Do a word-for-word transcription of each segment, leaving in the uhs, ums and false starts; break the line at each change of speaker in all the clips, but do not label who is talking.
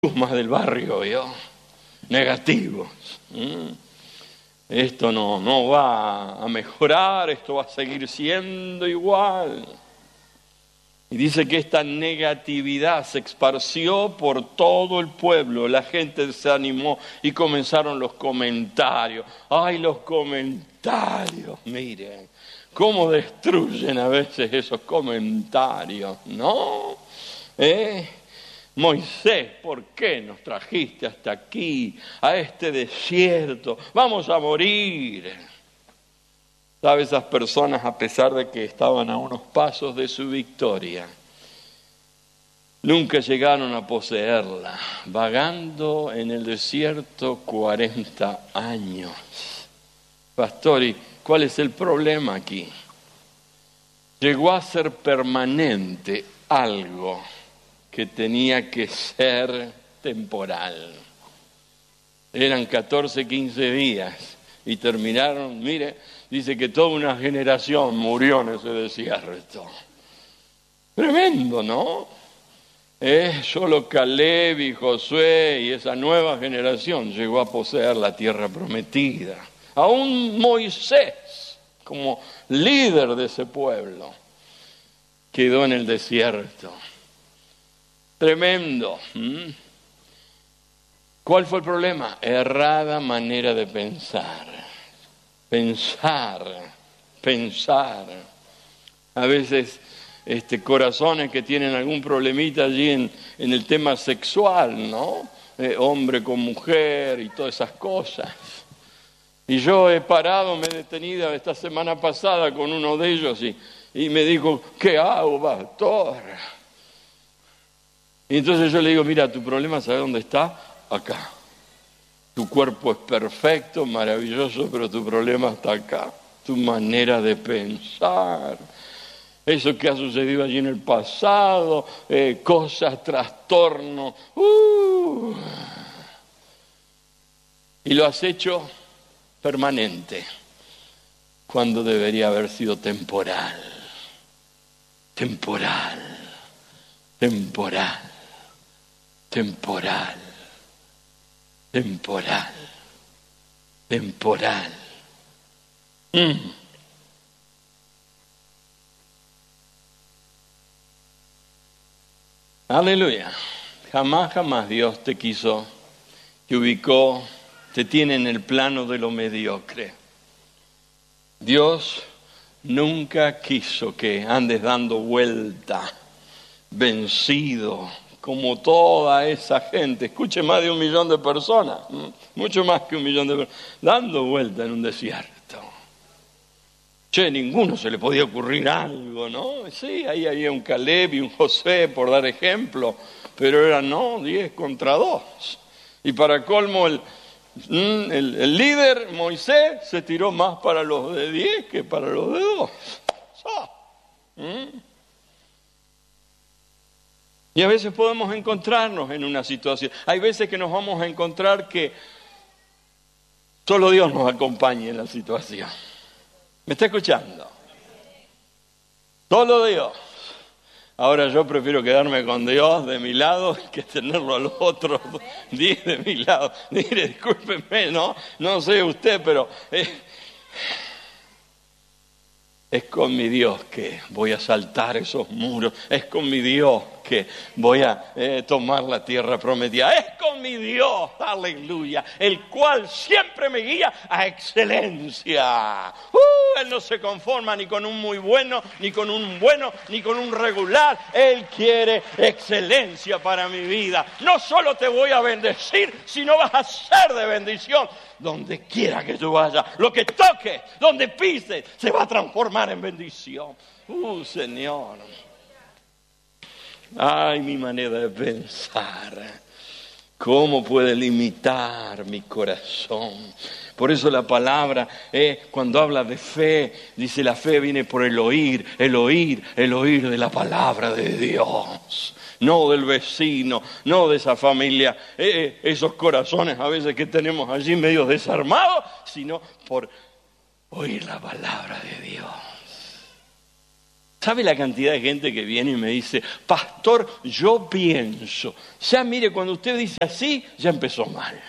más del barrio, yo, negativos. ¿Mm? Esto no, no va a mejorar, esto va a seguir siendo igual. Y dice que esta negatividad se esparció por todo el pueblo. La gente se animó y comenzaron los comentarios. ¡Ay, los comentarios! Miren, cómo destruyen a veces esos comentarios, ¿no? ¿Eh? Moisés, ¿por qué nos trajiste hasta aquí, a este desierto? Vamos a morir. ¿Sabe? Esas personas, a pesar de que estaban a unos pasos de su victoria, nunca llegaron a poseerla, vagando en el desierto cuarenta años. Pastor, ¿y cuál es el problema aquí? Llegó a ser permanente algo que tenía que ser temporal. Eran catorce, quince días y terminaron, mire, dice que toda una generación murió en ese desierto. Tremendo, ¿no? Eh, solo Caleb y Josué y esa nueva generación llegó a poseer la tierra prometida. Aún Moisés, como líder de ese pueblo, quedó en el desierto. Tremendo. ¿Mm? ¿Cuál fue el problema? Errada manera de pensar. Pensar, pensar. A veces este, corazones que tienen algún problemita allí en, en el tema sexual, ¿no? Eh, hombre con mujer y todas esas cosas. Y yo he parado, me he detenido esta semana pasada con uno de ellos y, y me dijo, ¿qué hago, pastor? Y entonces yo le digo, mira, tu problema, ¿sabes dónde está? Acá. Tu cuerpo es perfecto, maravilloso, pero tu problema está acá. Tu manera de pensar. Eso que ha sucedido allí en el pasado, eh, cosas, trastornos. Uh, y lo has hecho permanente, cuando debería haber sido temporal. Temporal. Temporal. Temporal, temporal, temporal. Mm. Aleluya. Jamás, jamás Dios te quiso, te ubicó, te tiene en el plano de lo mediocre. Dios nunca quiso que andes dando vuelta, vencido, como toda esa gente, escuche, más de un millón de personas, mucho más que un millón de personas, dando vuelta en un desierto. Che, ninguno se le podía ocurrir algo, ¿no? Sí, ahí había un Caleb y un José, por dar ejemplo, pero eran, no, diez contra dos. Y para colmo, el, el, el líder, Moisés, se tiró más para los de diez que para los de dos. ¿Mm? Y a veces podemos encontrarnos en una situación. Hay veces que nos vamos a encontrar que solo Dios nos acompaña en la situación. ¿Me está escuchando? Solo Dios. Ahora yo prefiero quedarme con Dios de mi lado que tenerlo a los otros diez de mi lado. Mire, discúlpeme, no, no sé usted, pero eh, es con mi Dios que voy a saltar esos muros. Es con mi Dios que voy a eh, tomar la tierra prometida. Es con mi Dios, aleluya, el cual siempre me guía a excelencia. Uh, Él no se conforma ni con un muy bueno, ni con un bueno, ni con un regular. Él quiere excelencia para mi vida. No solo te voy a bendecir, sino vas a ser de bendición. Donde quiera que tú vayas, lo que toques, donde pises, se va a transformar en bendición. Uh, Señor. Ay, mi manera de pensar. ¿Cómo puede limitar mi corazón? Por eso la palabra, eh, cuando habla de fe, dice la fe viene por el oír, el oír, el oír de la palabra de Dios. No del vecino, no de esa familia, eh, esos corazones a veces que tenemos allí medio desarmados, sino por oír la palabra de Dios. ¿Sabe la cantidad de gente que viene y me dice, pastor, yo pienso? Ya mire, cuando usted dice así, ya empezó mal.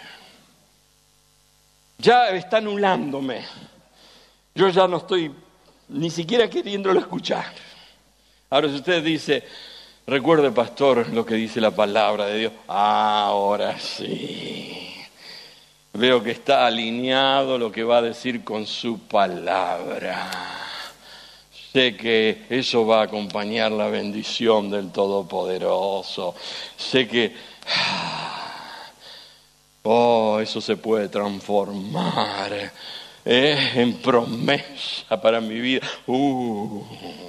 Ya está anulándome. Yo ya no estoy ni siquiera queriéndolo escuchar. Ahora, si usted dice, recuerde, pastor, lo que dice la palabra de Dios, ahora sí. Veo que está alineado lo que va a decir con su palabra. Sé que eso va a acompañar la bendición del Todopoderoso. Sé que, oh, eso se puede transformar eh, en promesa para mi vida. Uh,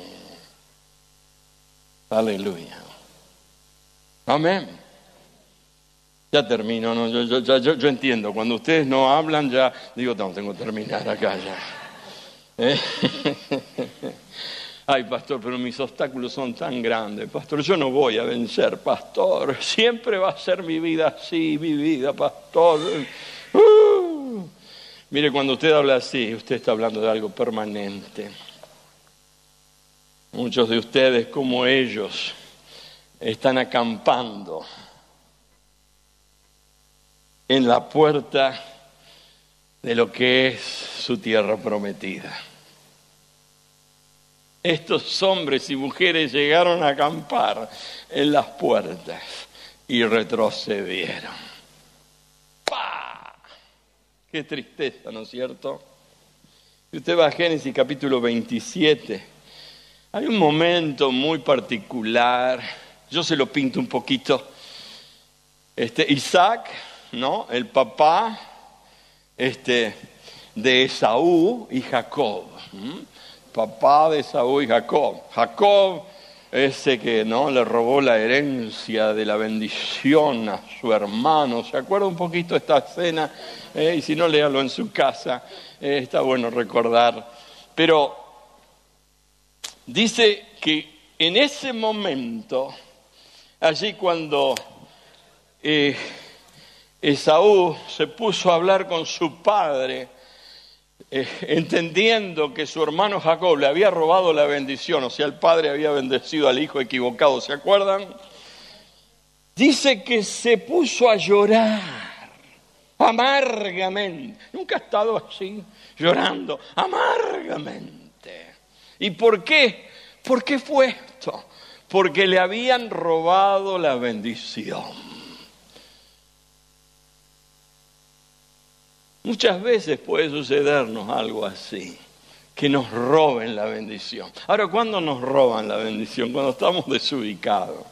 aleluya. Amén. Ya termino, ¿no? yo, yo, yo, yo entiendo. Cuando ustedes no hablan, ya digo, no, tengo que terminar acá ya. ¿Eh? Ay, pastor, pero mis obstáculos son tan grandes. Pastor, yo no voy a vencer, pastor. Siempre va a ser mi vida así, mi vida, pastor. Uh. Mire, cuando usted habla así, usted está hablando de algo permanente. Muchos de ustedes, como ellos, están acampando en la puerta de lo que es su tierra prometida. Estos hombres y mujeres llegaron a acampar en las puertas y retrocedieron. ¡Pah! ¡Qué tristeza!, ¿no es cierto? Si usted va a Génesis capítulo veintisiete, hay un momento muy particular, yo se lo pinto un poquito. Este, Isaac, ¿no? El papá este, de Esaú y Jacob. ¿Mm? Papá de Esaú y Jacob. Jacob, ese que no le robó la herencia de la bendición a su hermano. ¿Se acuerda un poquito de esta escena? Eh, y si no, léalo en su casa. Eh, está bueno recordar. Pero dice que en ese momento, allí cuando eh, Esaú se puso a hablar con su padre, Eh, entendiendo que su hermano Jacob le había robado la bendición, o sea, el padre había bendecido al hijo equivocado, ¿se acuerdan? Dice que se puso a llorar amargamente. Nunca ha estado así, llorando amargamente. ¿Y por qué? ¿Por qué fue esto? Porque le habían robado la bendición. Muchas veces puede sucedernos algo así, que nos roben la bendición. Ahora, ¿cuándo nos roban la bendición? Cuando estamos desubicados.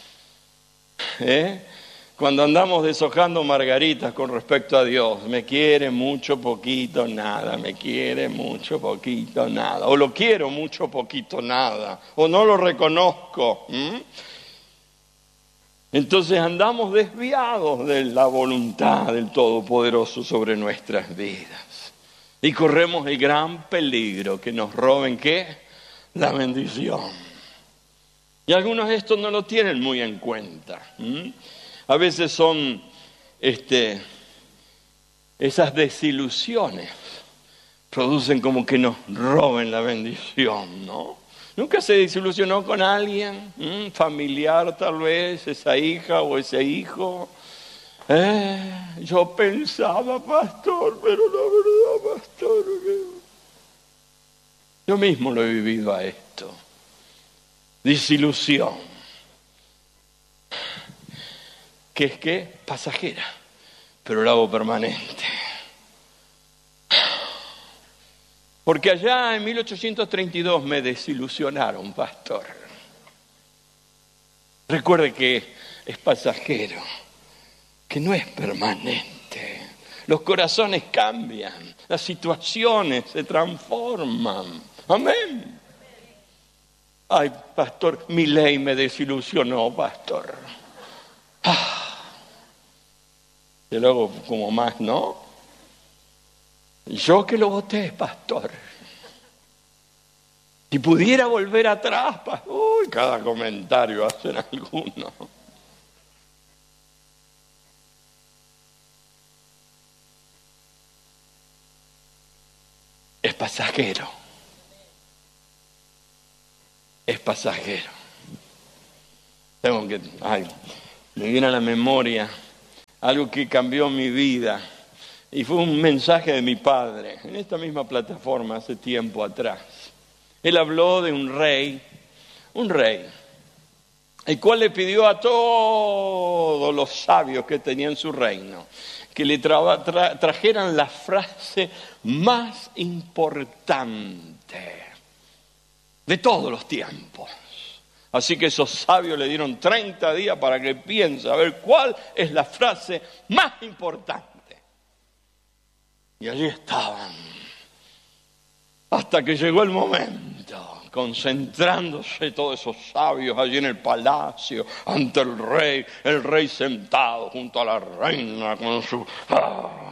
¿Eh? Cuando andamos deshojando margaritas con respecto a Dios. Me quiere mucho, poquito, nada. Me quiere mucho, poquito, nada. O lo quiero mucho, poquito, nada. O no lo reconozco. ¿Mm? Entonces andamos desviados de la voluntad del Todopoderoso sobre nuestras vidas. Y corremos el gran peligro que nos roben, ¿qué? La bendición. Y algunos de estos no lo tienen muy en cuenta. ¿Mm? A veces son este, esas desilusiones, producen como que nos roben la bendición, ¿no? ¿Nunca se desilusionó con alguien? ¿Mm? Familiar tal vez, esa hija o ese hijo. Eh, yo pensaba, pastor, pero la verdad, pastor, que... yo mismo lo he vivido a esto. Desilusión. Que es que pasajera, pero la hago permanente. Porque allá en mil ochocientos treinta y dos me desilusionaron, pastor. Recuerde que es pasajero, que no es permanente. Los corazones cambian, las situaciones se transforman. Amén. Ay, pastor, mi ley me desilusionó, pastor. Ah, y luego como más, ¿no? Yo que lo voté, pastor. Si pudiera volver atrás, pastor. Uy, cada comentario hacen algunos. Es pasajero. es pasajero. Tengo que, ay, me viene a la memoria algo que cambió mi vida y fue un mensaje de mi padre en esta misma plataforma hace tiempo atrás. Él habló de un rey, un rey, el cual le pidió a todos los sabios que tenían su reino que le tra- tra- trajeran la frase más importante de todos los tiempos. Así que esos sabios le dieron treinta días para que piense a ver cuál es la frase más importante. Y allí estaban, hasta que llegó el momento, concentrándose todos esos sabios allí en el palacio, ante el rey, el rey sentado junto a la reina con su... ¡Ah!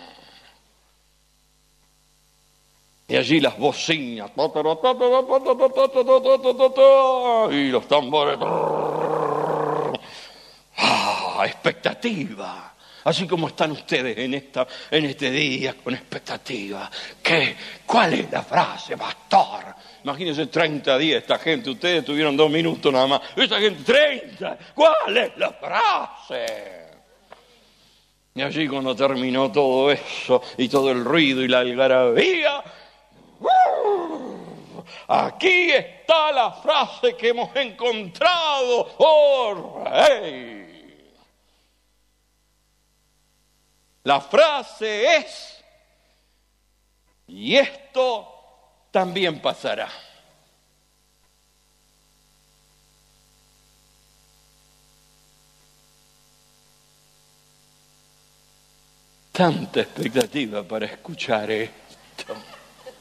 Y allí las bocinas, y los tambores, ¡ah! Expectativa. Así como están ustedes en esta, en este día con expectativa. ¿Qué? ¿Cuál es la frase, pastor? Imagínense treinta días esta gente, ustedes tuvieron dos minutos nada más. Esta gente, treinta. ¿Cuál es la frase? Y allí cuando terminó todo eso y todo el ruido y la algarabía, aquí está la frase que hemos encontrado, oh rey. La frase es, y esto también pasará. Tanta expectativa para escuchar esto.